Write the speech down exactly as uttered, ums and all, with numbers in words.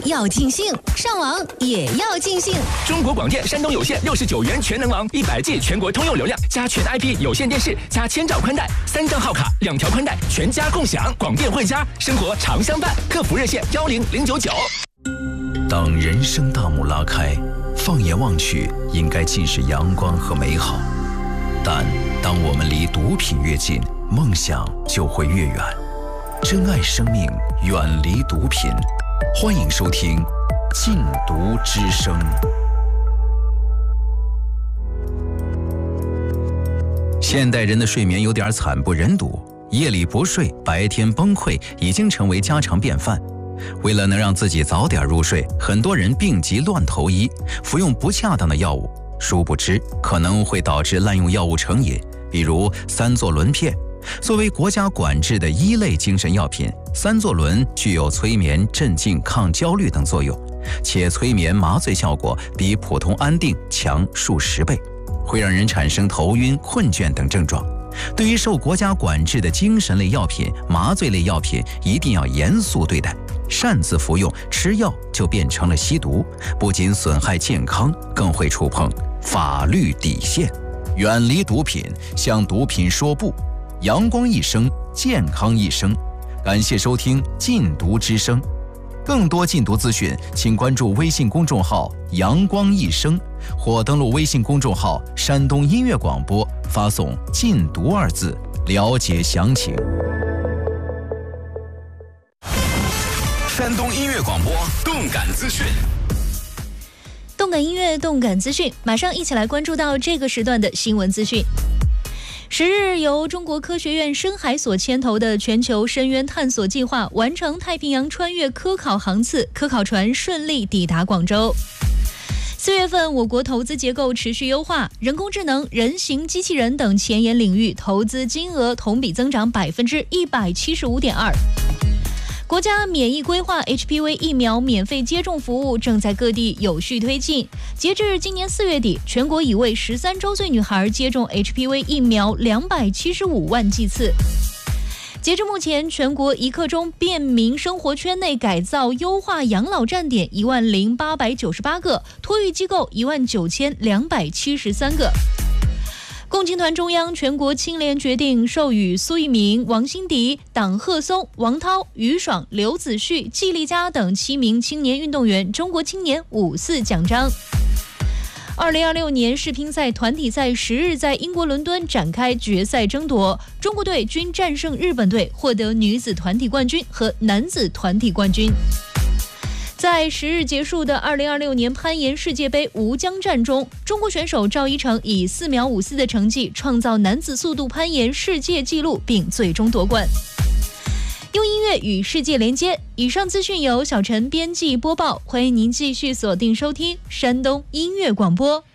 要尽兴，上网也要尽兴。 中国广电山东有线六十九元全能王，一百 G 全国通用流量，加全 I P 有线电视，加千兆宽带，三张号卡，两条宽带，全家共享。广电汇家，生活常相伴。客服热线幺零零九九。 当人生大幕拉开，放眼望去，应该尽是阳光和美好。但当我们离毒品越近，梦想就会越远。珍爱生命，远离毒品。欢迎收听《禁毒之声》。现代人的睡眠有点惨不忍睹，夜里不睡，白天崩溃，已经成为家常便饭。为了能让自己早点入睡，很多人病急乱投医，服用不恰当的药物，殊不知可能会导致滥用药物成瘾，比如三唑仑片。作为国家管制的一类精神药品，三唑仑具有催眠、镇静、抗焦虑等作用，且催眠麻醉效果比普通安定强数十倍，会让人产生头晕、困倦等症状。对于受国家管制的精神类药品、麻醉类药品，一定要严肃对待。擅自服用、吃药就变成了吸毒，不仅损害健康，更会触碰法律底线。远离毒品，向毒品说不。阳光一生，健康一生。感谢收听《禁毒之声》，更多禁毒资讯，请关注微信公众号“阳光一生”或登录微信公众号“山东音乐广播”，发送“禁毒”二字，了解详情。 山东音乐广播动感资讯， 动感音乐，动感资讯，马上一起来关注到这个时段的新闻资讯。十日，由中国科学院深海所牵头的全球深渊探索计划完成太平洋穿越科考航次，科考船顺利抵达广州。四月份，我国投资结构持续优化，人工智能、人形机器人等前沿领域投资金额同比增长百分之一百七十五点二。国家免疫规划 H P V 疫苗免费接种服务正在各地有序推进。截至今年四月底，全国已为十三周岁女孩接种 H P V 疫苗两百七十五万剂次。截至目前，全国一刻钟便民生活圈内改造优化养老站点一万零八百九十八个，托育机构一万九千两百七十三个。共青团中央全国青联决定授予苏一鸣、王新迪、党鹤松、王涛、于爽、刘子旭、季丽佳等七名青年运动员中国青年五四奖章。二零二六年世乒赛团体赛十日在英国伦敦展开决赛争夺，中国队均战胜日本队，获得女子团体冠军和男子团体冠军。在十日结束的二零二六年攀岩世界杯吴江站中，中国选手赵一成以四秒五四的成绩创造男子速度攀岩世界纪录，并最终夺冠。用音乐与世界连接，以上资讯由小陈编辑播报，欢迎您继续锁定收听山东音乐广播。